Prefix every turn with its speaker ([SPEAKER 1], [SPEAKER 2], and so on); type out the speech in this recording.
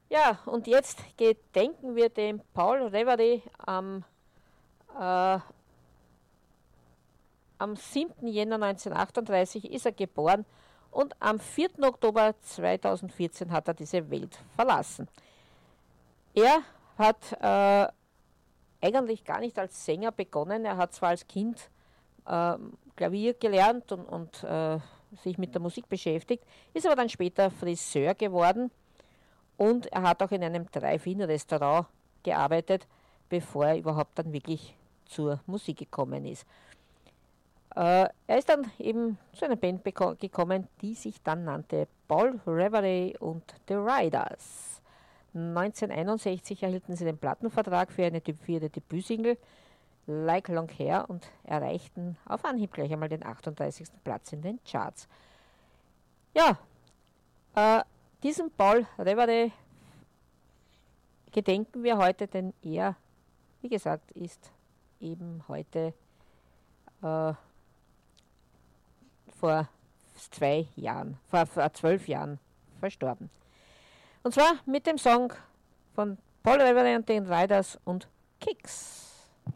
[SPEAKER 1] Ja, und jetzt gedenken wir dem Paul Revere äh, am 7. Jänner 1938 ist er geboren und am 4. Oktober 2014 hat er diese Welt verlassen. Er hat eigentlich gar nicht als Sänger begonnen. Er hat zwar als Kind Klavier gelernt und sich mit der Musik beschäftigt, ist aber dann später Friseur geworden und er hat auch in einem Drive-In-Restaurant gearbeitet, bevor er überhaupt dann wirklich zur Musik gekommen ist. Er ist dann eben zu einer Band gekommen, die sich dann nannte Paul Revere und The Riders. 1961 erhielten sie den Plattenvertrag für ihre Debütsingle Like Long Hair und erreichten auf Anhieb gleich einmal den 38. Platz in den Charts. Ja, diesem Paul Revere gedenken wir heute, denn er, wie gesagt, ist eben heute vor 12 Jahren verstorben. Und zwar mit dem Song von Paul Revere und den Riders und Kicks.